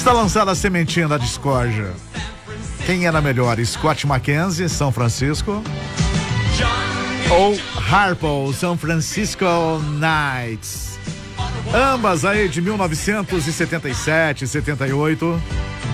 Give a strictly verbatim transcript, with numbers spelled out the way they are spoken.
Está lançada a sementinha da discórdia. Quem era melhor, Scott McKenzie, São Francisco, ou Harpo, São Francisco Knights? Ambas aí de mil novecentos e setenta e sete, setenta e oito.